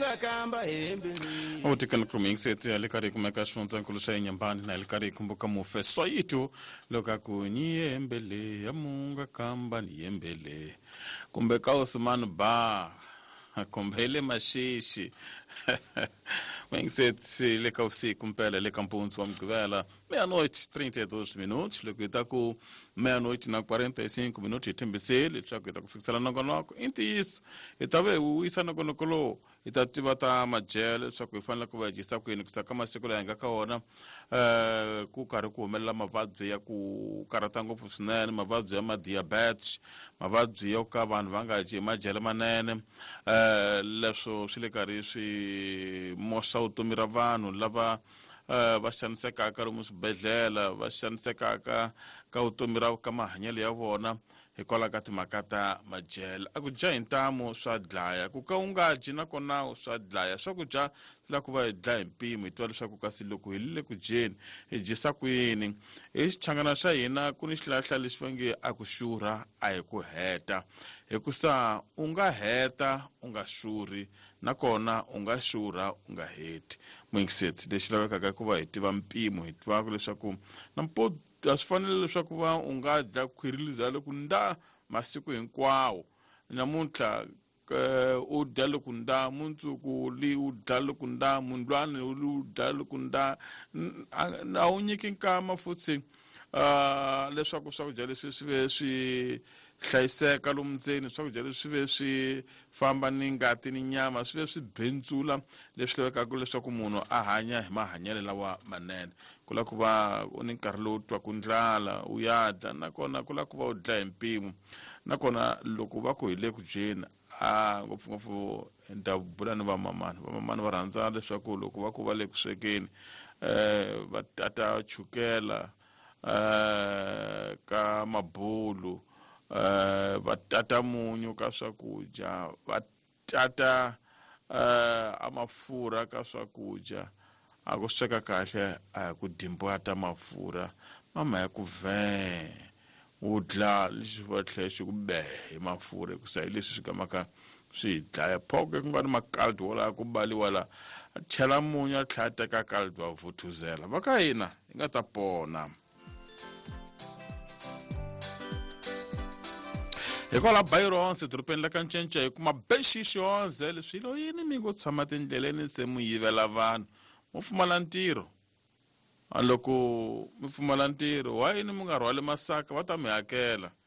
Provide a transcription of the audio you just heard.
Utikana kumingset alikari kumeka shfonza nkulusha nyambani na alikari kumbuka mufeso yitu loka kunye mbele ya munga kamba ni mbele kumbeka Osman ba kumbele mashishi Mingset leka usiku mpela leka mpunzi wa mgwela meia-noite 32 minutos leka itaku meia-noite na 45 minutos itembesele chako itaku fixala nongonoko inti isso itabe uisa nongonokolo itatibata majele chako ifanele kuvajisa kwini kusaka masiku yanga kaona ku karhi ku humelela mavabyi ya ku karata ngopfu swinene mavabyi ya madiabetes mavabyi yo ka vanhu va nga dyi majele manene leswo swi le karhi swi moxa vutomi ra vanhu lava va xanisekaka lomu swibedhlele va xanisekaka ka vutomi ra ka mahanyelo ya vona hikwalaho ka timhaka ta majele a ku dya hi ntamu swa dlaya ku ka u nga dyi nakona swa dlaya swakudya swi la ku va hi dlaya hi mpimo hi twa leswaku kasi loko hi lile ku dyeni hi dyisa kwini hi xichangana xa hina ku ni xihlahla lexi va nge a ku xurha a hi ku heta hikusa u nga heta u nga xurhi nakona u nga xurha u nga heti Mingset lexi lavekaka ku va hi tiva mpimo hi tivaka leswaku nampundzu a swi fanele leswaku va u nga dya khwiriliza loko nda masiku hinkwawo namuntlha u dya loko nda mundzuku li u dya loko nda mundlwana u dya loko nda a wu nyiki nkama futhi leswaku swakudya leswi swi ve swi hlayiseka lomu ndzeni swakudya leswi ve swi famba ni ngati ni nyama swi ve swi bendzula leswi lavekaka leswaku munhu a hanya hi mahanyelo lawa manene ku la ku va u ni nkarhi lowu twaku ndlala u yadya nakona ku la ku va u dya hi mpimo nakona loko va ku hi le ku dyeni ngopfungopfu ndabula ni vamamani va rhandza leswaku loko va ku va le ku swekeni va tata chukela ka mabulu va tata munyu ka swakudya va tata a mafurha ka swakudya a ku sweka kahle a hi ku dimbwata mafurha mama ya ku u dla lexi va tlhe xi ku behe mafurha hikusa hi leswi swi gamaka swi dlaya phoke ku nga ni makaldi wala ku baliwa la a chela munyu a tlhela a teka kaldi wa vuthuzela va ka hina hi nga ta pona hikwalaho bayiro onse dorobeni la ka Ncenca hi kuma bexixi onse leswi lo yini mi ngo tshama tindleleni se mu yivela vanhu mu pfumala ntirho loko mi pfumala ntirho wa yini mu nga rhwali masaka va ta mi hakela